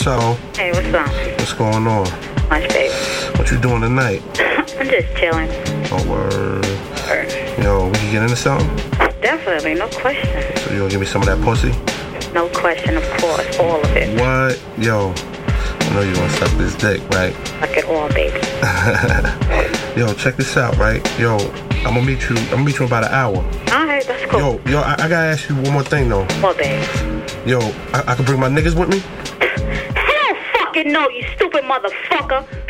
So, Hey, what's up? what's going on? Much, baby. What you doing tonight? I'm just chilling. Oh, word. Or, Yo, we can get into something? definitely, no question. So you gonna give me some of that pussy? No question, of course, all of it. What? Yo, I know you gonna suck this dick, right? Fuck it all, baby. Yo, check this out, right? Yo, I'm gonna meet you in about an hour. Alright, that's cool. Yo, I gotta ask you one more thing, though. What, baby? Yo, I can bring my niggas with me? Hell fucking no, you stupid motherfucker.